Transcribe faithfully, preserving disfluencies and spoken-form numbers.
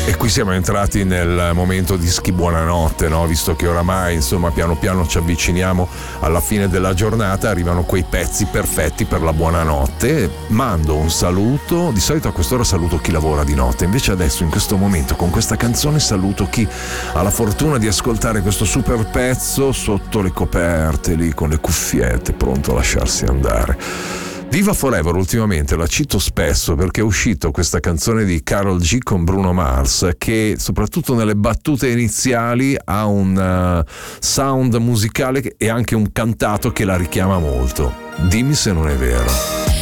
E qui siamo entrati nel momento di Schi buonanotte, no? Visto che oramai insomma piano piano ci avviciniamo alla fine della giornata, arrivano quei pezzi perfetti per la buonanotte. Mando un saluto, di solito a quest'ora saluto chi lavora di notte, invece adesso in questo momento con questa canzone saluto chi ha la fortuna di ascoltare questo super pezzo sotto le coperte lì con le cuffiette, pronto a lasciarsi andare. Viva Forever ultimamente la cito spesso perché è uscito questa canzone di Karol G con Bruno Mars che soprattutto nelle battute iniziali ha un uh, sound musicale e anche un cantato che la richiama molto. Dimmi se non è vero.